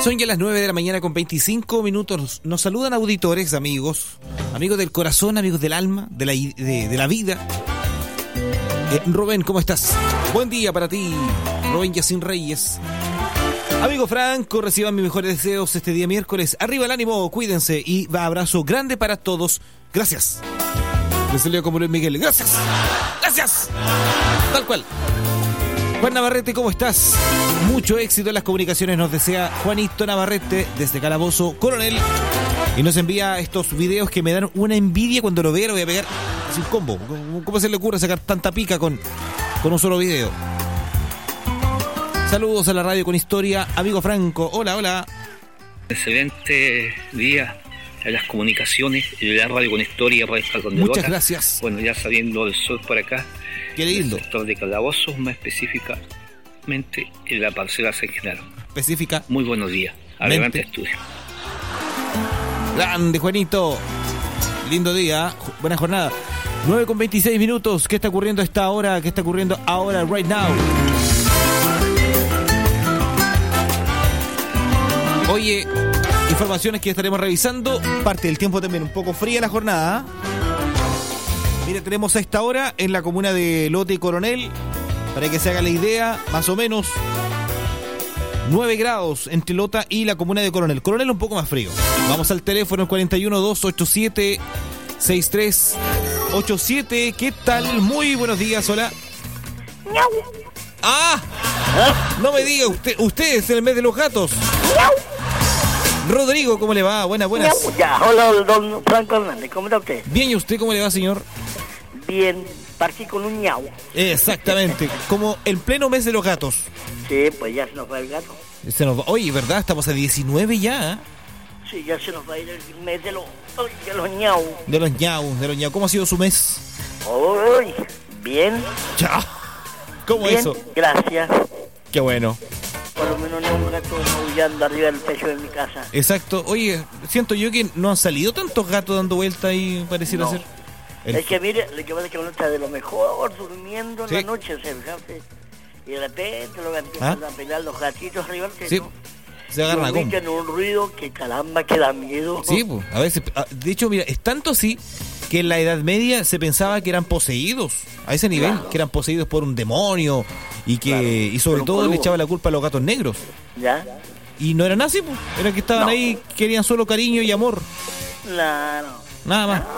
Son ya las 9 de la mañana con 25 minutos. Nos saludan auditores, amigos del corazón, amigos del alma, de la vida. Rubén, ¿cómo estás? Buen día para ti, Rubén Yacín Reyes. Amigo Franco, reciban mis mejores deseos este día miércoles. Arriba el ánimo, cuídense y va abrazo grande para todos. Gracias. Les leo como Luis Miguel. Gracias. Gracias. Tal cual. Juan Navarrete, ¿cómo estás? Mucho éxito en las comunicaciones nos desea Juanito Navarrete desde Calabozo Coronel. Y nos envía estos videos que me dan una envidia cuando lo veo. Lo voy a pegar sin combo. ¿Cómo se le ocurre sacar tanta pica con un solo video? Saludos a la radio con historia. Amigo Franco, hola, hola. Excelente día a las comunicaciones y la radio con historia. Muchas gracias. Bueno, ya saliendo del sol por acá. Qué lindo. El sector de Calabozo, más específicamente en la parcela San Genaro. Específica. Muy buenos días. Adelante, estudio. Grande, Juanito. Lindo día. Buena jornada. 9 con 26 minutos. ¿Qué está ocurriendo a esta hora? ¿Qué está ocurriendo ahora, right now? Oye, informaciones que estaremos revisando. Parte del tiempo también un poco fría la jornada. Mira, tenemos a esta hora en la comuna de Lote y Coronel, para que se haga la idea, más o menos 9 grados entre Lota y la comuna de Coronel. Coronel un poco más frío. Vamos al teléfono 41-287-6387. ¿Qué tal? Muy buenos días, hola. ¡Ah! No me diga, usted es en el mes de los gatos. Rodrigo, ¿cómo le va? Buenas. Ya, hola, don Franco Hernández, ¿cómo está usted? Bien, ¿y usted cómo le va, señor? Bien, partí con un ñau. Exactamente, como el pleno mes de los gatos. Sí, pues ya se nos va el gato. Oye, ¿verdad? Estamos a 19 ya, ¿eh? Sí, ya se nos va a ir el mes de los ñau. De los ñau. ¿Cómo ha sido su mes? Uy, bien. Ya. ¿Cómo bien, eso? Gracias. Qué bueno. Por lo menos no un gato maullando arriba del techo de mi casa. Exacto. Oye, siento yo que no han salido tantos gatos dando vuelta ahí, pareciera ser. Es que mire, lo que pasa es que uno está de lo mejor durmiendo en la noche, ¿sabes? Y de repente lo empiezan a pegar los gatitos arriba del techo. Sí. Se agarran a combo. Emiten un ruido que caramba, que da miedo. Sí, pues, a veces. De hecho, mira, es tanto así que en la Edad Media se pensaba que eran poseídos. A ese nivel, claro. Que eran poseídos por un demonio y que y sobre todo le echaba la culpa a los gatos negros. ¿Ya? Y no eran así, pues. Eran que estaban ahí, querían solo cariño y amor. Claro. Nada más.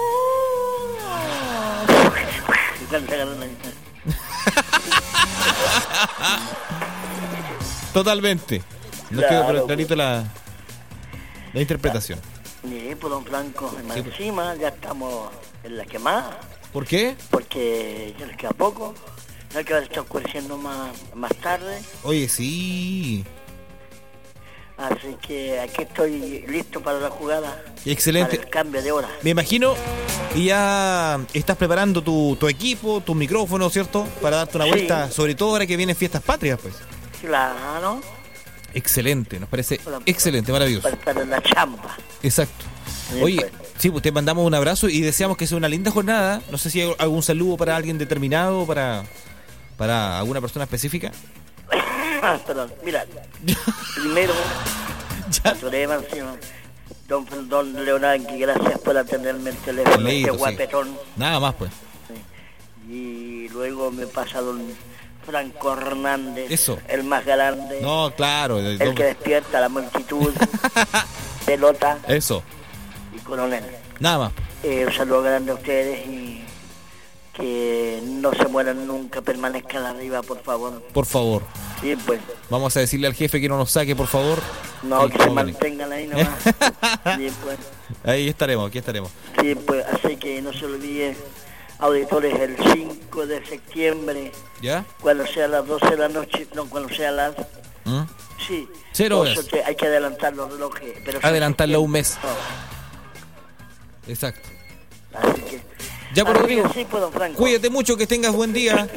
Totalmente. Nos quedó clarito la interpretación. Sí, pues don Franco, encima ya estamos en la quemada. ¿Por qué? Porque ya les queda poco. Ya que va a estar oscureciendo más tarde. Oye, sí. Así que aquí estoy listo para la jugada. Excelente. Para el cambio de hora. Me imagino que ya estás preparando tu equipo, tu micrófono, ¿cierto? Para darte una vuelta, sobre todo ahora que vienen fiestas patrias, pues. Claro. Excelente, nos parece excelente, maravilloso. Para estar en la chamba. Exacto. Sí, oye, pues. Sí, pues te mandamos un abrazo y deseamos que sea una linda jornada. No sé si hay algún saludo para alguien determinado, para alguna persona específica. Perdón, mira, primero, don Leonardo, gracias por atenderme el teléfono, Leído, este guapetón. Sí. Nada más, pues. Sí. Y luego me pasa don Franco Hernández, eso. El más grande. No, claro. El que despierta la multitud, pelota. Eso. Y Coronel. Nada más. Un saludo grande a ustedes y que no se mueran nunca, permanezcan arriba, por favor. Por favor. Sí, pues. Vamos a decirle al jefe que no nos saque, por favor. No, que se mantengan ahí nomás. Sí, pues. Aquí estaremos. Sí, pues, así que no se olviden, auditores, el 5 de septiembre. ¿Ya? Cuando sea las 12 de la noche, no, cuando sea las... Sí. 0 horas. Hay que adelantar los relojes. Pero adelantarlo un mes. No. Exacto. Así que... Ya, por Rodrigo, sí, pues, don Franco. Cuídate mucho, que tengas buen día.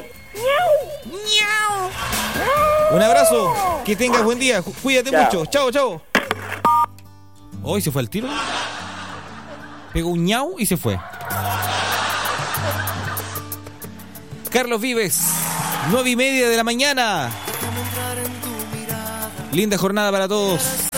Un abrazo, que tengas buen día. Cuídate mucho. Chao. Hoy se fue al tiro. Pegó un ñau y se fue. Carlos Vives, 9:30 de la mañana. Linda jornada para todos.